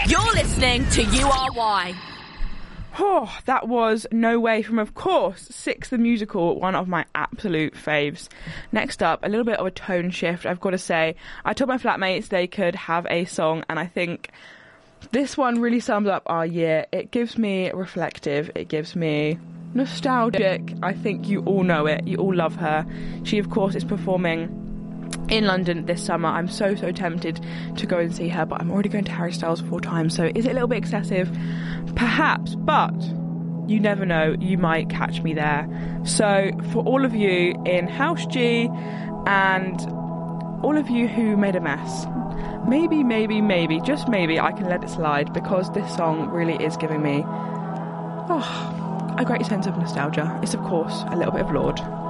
You're listening to URY. Oh, that was No Way from, of course, Six the Musical, one of my absolute faves. Next up, a little bit of a tone shift, I've got to say. I told my flatmates they could have a song, and I think this one really sums up our year. It gives me reflective, it gives me nostalgic. I think you all know it, you all love her. She, of course, is performing in London this summer. I'm so tempted to go and see her, but I'm already going to Harry Styles 4 times, so is it a little bit excessive? Perhaps, but you never know, you might catch me there. So for all of you in House G and all of you who made a mess, maybe, just maybe I can let it slide, because this song really is giving me a great sense of nostalgia. It's, of course, a little bit of Lorde.